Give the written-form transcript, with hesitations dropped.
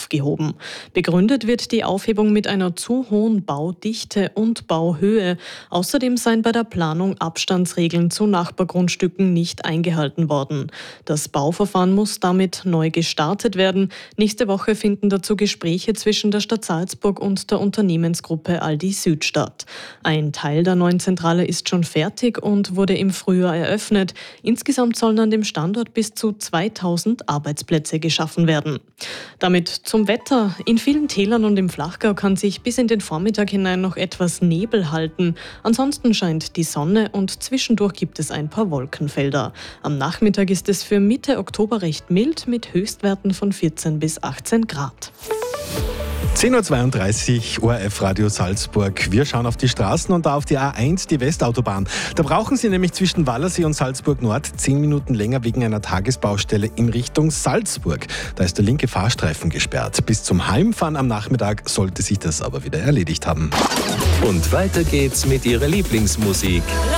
aufgehoben. Begründet wird die Aufhebung mit einer zu hohen Baudichte und Bauhöhe. Außerdem seien bei der Planung Abstandsregeln zu Nachbargrundstücken nicht eingehalten worden. Das Bauverfahren muss damit neu gestartet werden. Nächste Woche finden dazu Gespräche zwischen der Stadt Salzburg und der Unternehmensgruppe Aldi Süd statt. Ein Teil der neuen Zentrale ist schon fertig und wurde im Frühjahr eröffnet. Insgesamt sollen an dem Standort bis zu 2000 Arbeitsplätze geschaffen werden. Damit zum Wetter. In vielen Tälern und im Flachgau kann sich bis in den Vormittag hinein noch etwas Nebel halten. Ansonsten scheint die Sonne und zwischendurch gibt es ein paar Wolkenfelder. Am Nachmittag ist es für Mitte Oktober recht mild mit Höchstwerten von 14 bis 18 Grad. 10.32 Uhr, ORF Radio Salzburg. Wir schauen auf die Straßen und da auf die A1, die Westautobahn. Da brauchen Sie nämlich zwischen Wallersee und Salzburg Nord 10 Minuten länger wegen einer Tagesbaustelle in Richtung Salzburg. Da ist der linke Fahrstreifen gesperrt. Bis zum Heimfahren am Nachmittag sollte sich das aber wieder erledigt haben. Und weiter geht's mit Ihrer Lieblingsmusik.